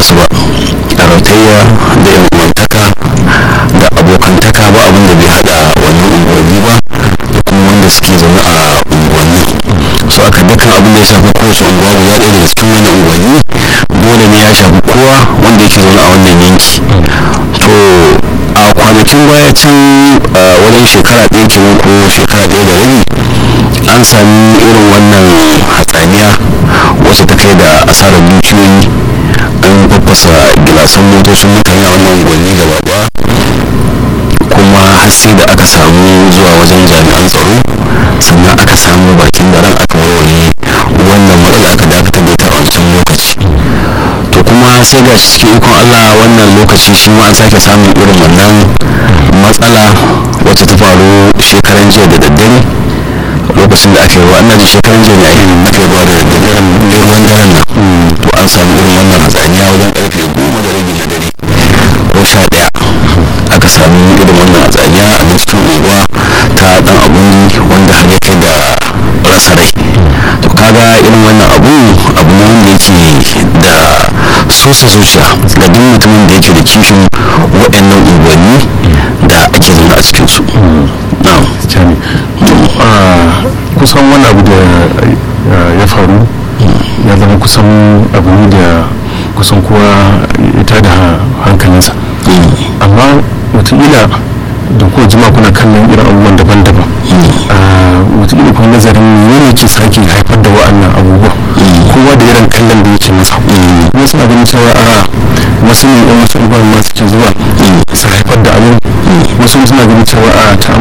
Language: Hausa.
su ba. Aratayya da yan uwantaka da abokantaka ba abin da bai hada wannan unguwanni ba, da kuma wanda suke zaune a unguwanni. So aka dukkan abin da ya shafi kowace unguwa guda ɗaya daga cikin wannan unguwanni dole ne ya shafi kowa wanda yake zaune a wannan yanki. To a kwanakin baya can wajen shekara ɗaya kenan ko shekara ɗaya da rabi an sami irin wannan hatsaniya wacce ta kai da asarar dukiyoyi. An faffasa gilasan motocin mutane a wannan unguwanni gaba daya, kuma har sai da aka samu zuwa wajen jami'an tsaro, sannan aka samu bakin da ran aka warware wannan matsala, aka dakatar da ita a wancan lokaci. To kuma sai ga cikin ikon Allah wannan lokaci shi ma an sake samun irin wannan matsala wacce ta faru shekaran jiya da daddare, lokacin da aka yi ruwa. Ina ji shekaran jiya ne aka yi ruwa da daddare, ruwan daren nan. To an samu irin wannan hatsaniya wajen karfe 10:30 na dare ko 11 aka samu irin wannan hatsaniya a nan cikin unguwa ta dan abungi, wanda har ya kai da rasa rai. To kaga irin wannan abu ne wanda yake da sosa zuciya ga duk mutumin da yake da kishin waɗannan unguwanni da ake zaune a cikinsu. Kusan wani abu da ya faru ya zama kusan abu ne da kusan kowa ya tada hankalinsa, amma wataƙila da kuwa jima kuna kallon irin abubuwan daban-daban, wataƙila kuma nazarin ne ke sake haifar da wa'annan abubuwa, kowa da irin kallon da yake masa. Kuma suna ganin cewa wasu ne yan wasu abubuwan masu ke zuwa su haifar da abin, wasu suna ganin cewa ta'amali